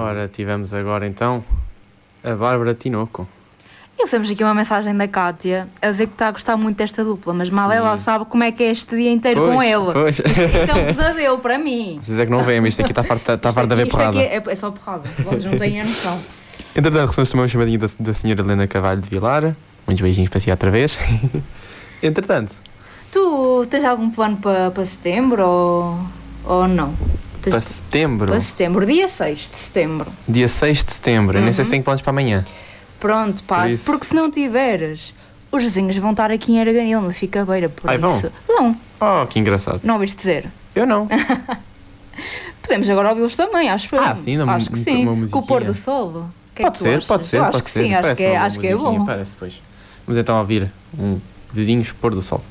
Ora, tivemos agora então a Bárbara Tinoco. Recebemos aqui uma mensagem da Kátia a dizer que está a gostar muito desta dupla, mas mal ela sabe como é que é este dia inteiro com ele. Pois. Isto é um pesadelo para mim. Vocês é que não veem, mas isto aqui está farto de haver porrada. É só porrada, vocês não têm a noção. Entretanto, recebemos também uma chamadinha da senhora Helena Carvalho de Vilar. Muitos beijinhos para si outra vez. Entretanto. Tu tens algum plano para setembro ou não? Para setembro? Para setembro, dia 6 de setembro. Dia 6 de setembro. Nem sei se tenho planos para amanhã. Pronto, pá, porque se não tiveres, os vizinhos vão estar aqui em Araganil, na Ficabeira, por isso. Vão? Oh, que engraçado. Não ouviste dizer? Eu não. Podemos agora ouvi-los também, acho eu. Sim, acho que sim, com o pôr do sol. Pode ser. Acho que sim, acho que é bom. Parece, pois. Vamos então ouvir Vizinhos Pôr do Sol.